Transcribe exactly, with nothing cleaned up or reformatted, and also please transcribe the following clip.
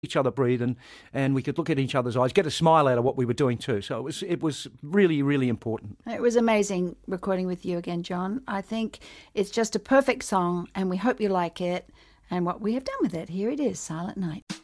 each other breathe, and, and we could look at each other's eyes, get a smile out of what we were doing too. So it was it was really, really important. It was amazing recording with you again, John. I think it's just a perfect song, and we hope you like it and what we have done with it. Here it is, Silent Night.